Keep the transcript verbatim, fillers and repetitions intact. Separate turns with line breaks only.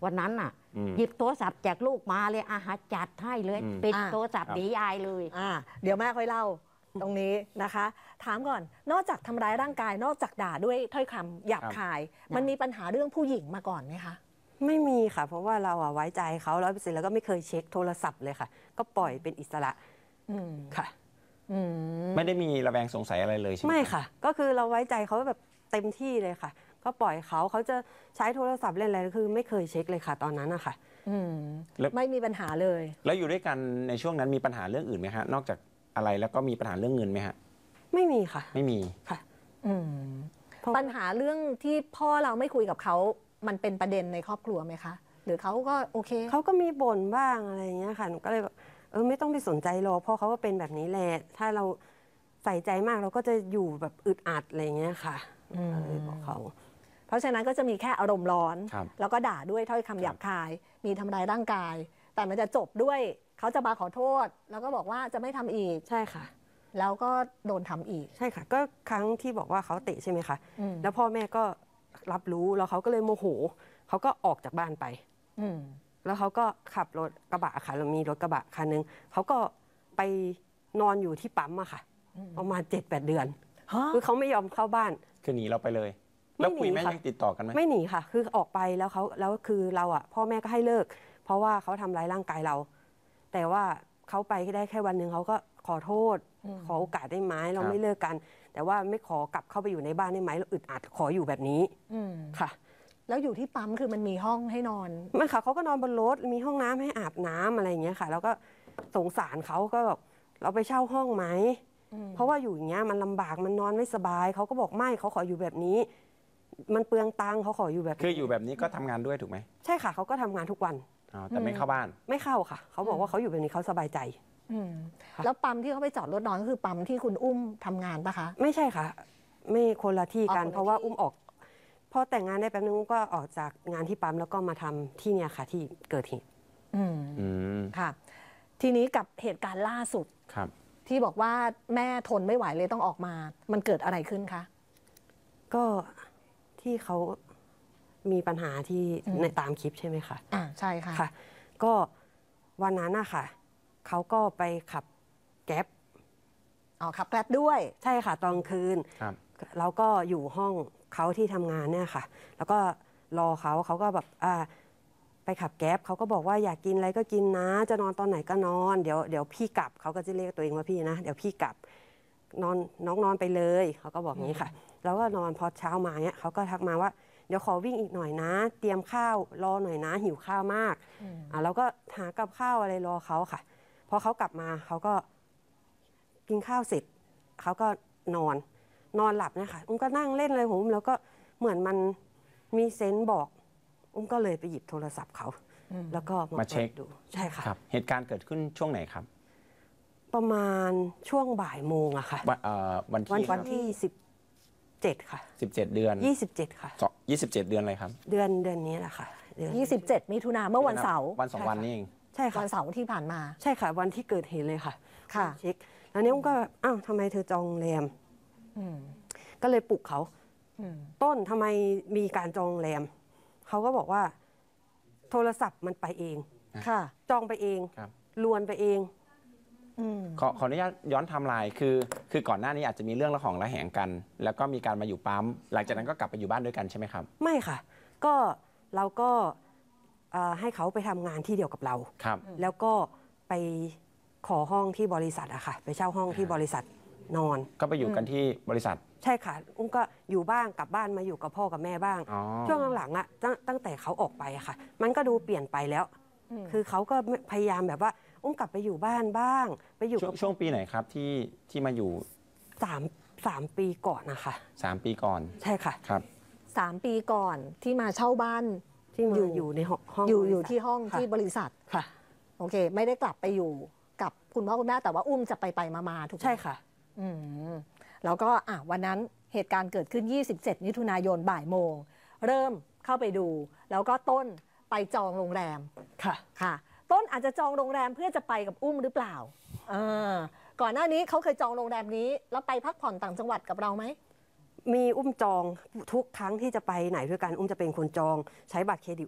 วันนั้นอ่ะหยิบโทรศัพท์จากลูกมาเลยอาหารจัดให้เลยปิดโทรศัพท์หนียายเลย
อ่าเดี๋ยวแม่ค่อยเล่าตรงนี้นะคะถามก่อนนอกจากทำร้ายร่างกายนอกจากด่าด้วยถ้อยคำหยาบคายมันมีปัญหาเรื่องผู้หญิงมาก่อนไหมคะ
ไม่มีค่ะเพราะว่าเราอะไว้ใจเขาร้อยเปอร์เซ็นต์แล้วก็ไม่เคยเช็คโทรศัพท์เลยค่ะก็ปล่อยเป็นอิสระค่ะ
ไม่ได้มีระแวงสงสัยอะไรเลยใช่ไหม
ไม่ค่ะก็คือเราไว้ใจเขาแบบเต็มที่เลยค่ะก็ปล่อยเขาเขาจะใช้โทรศัพท์เล่นอะไรคือไม่เคยเช็คเลยค่ะตอนนั้นอะค่ะ
ไม่มีปัญหาเลย
แล้วอยู่ด้วยกันในช่วงนั้นมีปัญหาเรื่องอื่นไหมฮะนอกจากอะไรแล้วก็มีปัญหาเรื่องเงินไหมฮะ
ไม่มีค่ะ
ไม่มี
ค่ะ
ปัญหาเรื่องที่พ่อเราไม่คุยกับเขามันเป็นประเด็นในครอบครัวไหมคะหรือเขาก็โอเค
เขาก็มีบ่นบ้างอะไรอย่างเงี้ยค่ะหนูก็เลยแบบเออไม่ต้องไปสนใจหรอกเพราะเขาก็เป็นแบบนี้แหละถ้าเราใส่ใจมากเราก็จะอยู่แบบอึดอัดอะไรอย่างเงี้ยค่ะเลยบอกเขา
เพราะฉะนั้นก็จะมีแค่อารมณ์ร้อนแล้วก็ด่าด้วยถ้อยคำหยาบคายมีทำร้ายร่างกายแต่มันจะจบด้วยเขาจะมาขอโทษแล้วก็บอกว่าจะไม่ทำอีก
ใช่ค่ะ
แล้วก็โดนทำอีก
ใช่ค่ะก็ครั้งที่บอกว่าเขาเตะใช่ไหมคะแล้วพ่อแม่ก็รับรู้แล้วเขาก็เลยโมโหเขาก็ออกจากบ้านไปแล้วเขาก็ขับรถกระบะค่ะเรามีรถกระบะคันนึงเขาก็ไปนอนอยู่ที่ปั๊มอะค่ะประมาณเจ็ดแปดเดือนคือเขาไม่ยอมเข้าบ้าน
คือหนีเราไปเลยแล้วคุยแม่ยังติดต่อกันไหม
ไม่หนีค่ะคือออกไปแล้วเขาแล้วคือเราอะพ่อแม่ก็ให้เลิกเพราะว่าเขาทำร้ายร่างกายเราแต่ว่าเขาไปได้แค่วันหนึ่งเขาก็ขอโทษขอโอกาสได้ไหมเราไม่เลิกกันแต่ว่าไม่ขอกลับเข้าไปอยู่ในบ้านได้ไหมเราอึดอัดขออยู่แบบนี้ค่ะ
แล้วอยู่ที่ปั๊มคือมันมีห้องให้นอน
ไม่ค่ะเขาก็นอนบนรถมีห้องน้ำให้อาบน้ำอะไรอย่างเงี้ยค่ะแล้วก็สงสารเขาก็แบบเราไปเช่าห้องไหมเพราะว่าอยู่อย่างเงี้ยมันลำบากมันนอนไม่สบายเขาก็บอกไม่เขาขออยู่แบบนี้มันเปลืองตังค์เขาขออยู่แบบ
คืออยู่แบบนี้ก็ทำงานด้วยถูกไหม
ใช่ค่ะเขาก็ทำงานทุกวัน
แต่ไม่เข้าบ้าน
ไม่เข้าค่ะเขาบอกว่าเขาอยู่แบบนี้เขาสบายใจ
แล้วปั๊มที่เขาไปจอดรถนอนก็คือปั๊มที่คุณอุ้มทำงานปะคะ
ไม่ใช่ค่ะไม่คนละที่กันเพราะว่าอุ้มออกพอแต่งงานได้แป๊บนึงก็ออกจากงานที่ปั๊มแล้วก็มาทำที่เนี่ยค่ะที่เกิดเหตุ
ค่ะทีนี้กับเหตุการณ์ล่าสุด
ครับ
ที่บอกว่าแม่ทนไม่ไหวเลยต้องออกมามันเกิดอะไรขึ้นคะ
ก็ที่เขามีปัญหาที่ในตามคลิปใช่ไหมคะ
อ่าใช่ค่ะ
ค่ะก็วันนั้นอะค่ะเขาก็ไปขับแก๊ป
อ๋อขับแก๊ปด้วย
ใช่ค่ะตอนคืนแล้วก็อยู่ห้องเขาที่ทำงานเนี่ยค่ะแล้วก็รอเขาเขาก็แบบอ่าไปขับแก๊ปเขาก็บอกว่าอยากกินอะไรก็กินนะจะนอนตอนไหนก็นอนเดี๋ยวเดี๋ยวพี่กลับเขาก็จะเรียกตัวเองว่าพี่นะเดี๋ยวพี่กลับนอนน้องนอนไปเลยเขาก็บอกงี้ค่ะแล้วก็นอนพอเช้ามาเนี่ยเขาก็ทักมาว่าเดี๋ยวขอวิ่งอีกหน่อยนะเตรียมข้าวรอหน่อยนะหิวข้าวมากอ่าแล้วก็หากับข้าวอะไรรอเขาค่ะพอเขากลับมาเขาก็กินข้าวเสร็จเขาก็นอนนอนหลับนะคะอุ้มก็นั่งเล่นเลยผมแล้วก็เหมือนมันมีเซนส์บอกอุ้มก็เลยไปหยิบโทรศัพท์เขาแล้วก็
มาเช็ค
ดูใช่ค่ะ
เหตุการณ์เกิดขึ้นช่วงไหนครับ
ประมาณช่วงบ่ายโมงอะค่ะ
วันที่
วันที่สิบเจ็ดค่ะ
สิบเจ็ดเดือน
ยี่สิบเจ็ดค่ะ
ยี่สิบเจ็ดเดือนอะไรครับ
เดือนเดือนนี้แหละค่ะ
ยี่สิบเจ็ดมิถุนาเมื่อวันเสาร์
วันสองวันนี่เอง
ใช่ค่ะ
วันเสาร์ที่ผ่านมา
ใช่ค่ะวันที่เกิดเหตุเลยค่ะ
ค่ะ
เช็คแล้วนี้อุ้มก็อ้าวทำไมเธอจองโรงแรมก็เลยปลุกเขาต้นทำไมมีการจองโรงแรมเขาก็บอกว่าโทรศัพท์มันไปเอง
ค่ะ
จองไปเองลวนไปเอง
ขอขออนุญาตย้อนไทม์ไลน์คือคือก่อนหน้านี้อาจจะมีเรื่องระหองระแหงกันแล้วก็มีการมาอยู่ปั๊มหลังจากนั้นก็กลับไปอยู่บ้านด้วยกันใช่ไหมครับ
ไม่ค่ะก็เราก็ให้เขาไปทำงานที่เดียวกับเรา
ครับ
แล้วก็ไปขอห้องที่บริษัทอะค่ะไปเช่าห้องที่บริษัทนอน
ก็ไปอยู่กันที่บริษัท
ใช่ค่ะอุ้มก็อยู่บ้างกลับบ้านมาอยู่กับพ่อกับแม่บ้างช่วงหลังๆอะตั้งตั้งแต่เขาออกไปอะค่ะมันก็ดูเปลี่ยนไปแล้วคือเขาก็พยายามแบบว่าอุ้มกลับไปอยู่บ้านบ้างไปอยู่
ช่วงปีไหนครับที่ที่มาอยู่
สามสามปีก่อนนะคะ
สามปีก่อน
ใช่ค่ะ
ครับ
สามปีก่อนที่มาเช่าบ้าน
ที่อยู่อยู่ในห้อง
อยู่อยู่ที่ห้องที่บริษัท
ค่ะ
โอเคไม่ได้กลับไปอยู่กับคุณพ่อคุณแม่แต่ว่าอุ้มจะไปไปมาๆถูกไหม
ใช่ค่ะ
อืมแล้วก็อ่ะวันนั้นเหตุการณ์เกิดขึ้นยี่สิบเจ็ดมิถุนายนบ่ายโมงเริ่มเข้าไปดูแล้วก็ต้นไปจองโรงแรม
ค่ะ
ค่ะต้นอาจจะจองโรงแรมเพื่อจะไปกับอุ้มหรือเปล่าเออก่อนหน้านี้เขาเคยจองโรงแรมนี้แล้วไปพักผ่อนต่างจังหวัดกับเราไหม
มีอุ้มจองทุกครั้งที่จะไปไหนด้วยกันอุ้มจะเป็นคนจองใช้บัตรเครดิต